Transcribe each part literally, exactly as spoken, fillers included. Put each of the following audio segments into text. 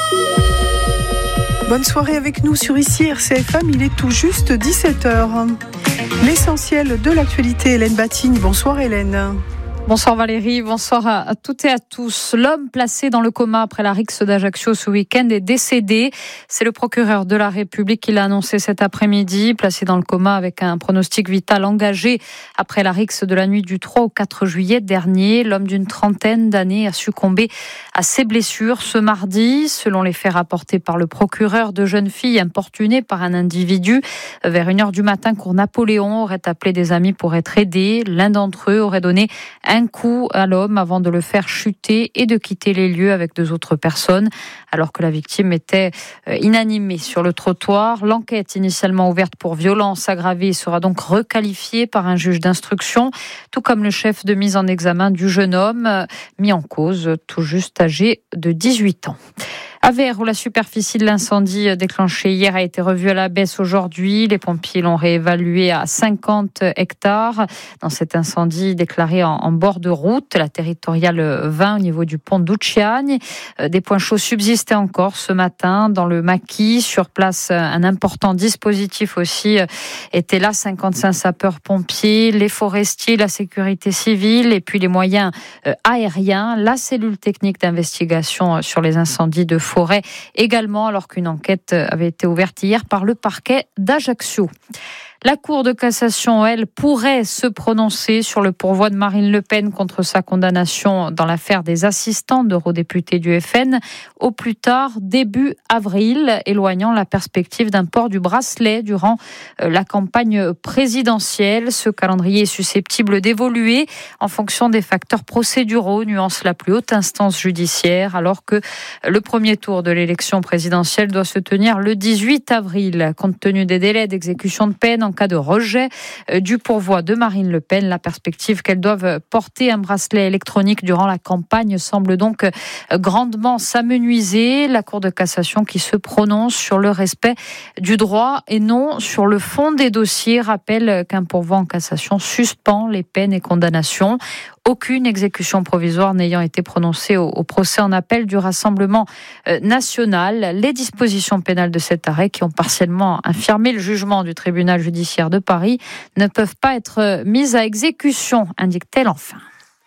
Bonne soirée avec nous sur ici R C F M, il est tout juste dix-sept heures. L'essentiel de l'actualité, Hélène Batigne. Bonsoir Hélène. Bonsoir Valérie, bonsoir à, à toutes et à tous. L'homme placé dans le coma après la rixe d'Ajaccio ce week-end est décédé. C'est le procureur de la République qui l'a annoncé cet après-midi, placé dans le coma avec un pronostic vital engagé après la rixe de la nuit du trois au quatre juillet dernier. L'homme d'une trentaine d'années a succombé à ses blessures ce mardi. Selon les faits rapportés par le procureur, deux jeunes filles importunées par un individu vers une heure du matin cours Napoléon auraient appelé des amis pour être aidés. L'un d'entre eux aurait donné un un coup à l'homme avant de le faire chuter et de quitter les lieux avec deux autres personnes, alors que la victime était inanimée sur le trottoir. L'enquête initialement ouverte pour violence aggravée sera donc requalifiée par un juge d'instruction, tout comme le chef de mise en examen du jeune homme, mis en cause, tout juste âgé de dix-huit ans. À Vers, où la superficie de l'incendie déclenché hier a été revue à la baisse aujourd'hui. Les pompiers l'ont réévalué à cinquante hectares. Dans cet incendie déclaré en, en bord de route, la territoriale vingt au niveau du pont d'Ucciagne. Des points chauds subsistaient encore ce matin dans le maquis. Sur place, un important dispositif aussi était là. cinquante-cinq sapeurs-pompiers, les forestiers, la sécurité civile et puis les moyens aériens. La cellule technique d'investigation sur les incendies de forêt également, alors qu'une enquête avait été ouverte hier par le parquet d'Ajaccio. La Cour de cassation, elle, pourrait se prononcer sur le pourvoi de Marine Le Pen contre sa condamnation dans l'affaire des assistants d'eurodéputés du F N au plus tard début avril, éloignant la perspective d'un port du bracelet durant la campagne présidentielle. Ce calendrier est susceptible d'évoluer en fonction des facteurs procéduraux, nuance la plus haute instance judiciaire, alors que le premier tour de l'élection présidentielle doit se tenir le dix-huit avril. Compte tenu des délais d'exécution de peine en cas de rejet du pourvoi de Marine Le Pen, la perspective qu'elle doive porter un bracelet électronique durant la campagne semble donc grandement s'amenuiser. La Cour de cassation qui se prononce sur le respect du droit et non sur le fond des dossiers rappelle qu'un pourvoi en cassation suspend les peines et condamnations. Aucune exécution provisoire n'ayant été prononcée au, au procès en appel du Rassemblement national. Les dispositions pénales de cet arrêt, qui ont partiellement infirmé le jugement du tribunal judiciaire de Paris, ne peuvent pas être mises à exécution, indique-t-elle enfin.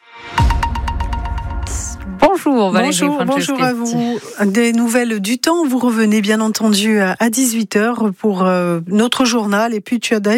Bonjour Valérie. Bonjour, bonjour à vous. Des nouvelles du temps, vous revenez bien entendu à dix-huit heures pour notre journal et puis tu as